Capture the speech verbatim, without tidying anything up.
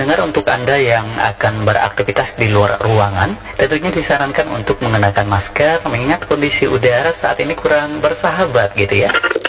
pendengar, untuk Anda yang akan beraktivitas di luar ruangan, tentunya disarankan untuk mengenakan masker mengingat kondisi udara saat ini kurang bersahabat gitu ya.